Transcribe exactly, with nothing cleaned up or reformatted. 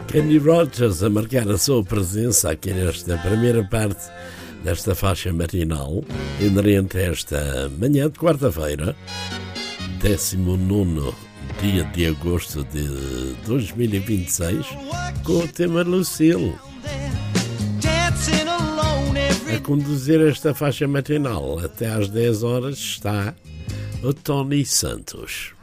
Kenny Rogers a marcar a sua presença aqui nesta primeira parte desta faixa matinal, inerente a esta manhã de quarta-feira, décimo nono dia de agosto de dois mil e vinte e seis, com o tema Lucille. A conduzir esta faixa matinal até às dez horas está o Tony Santos.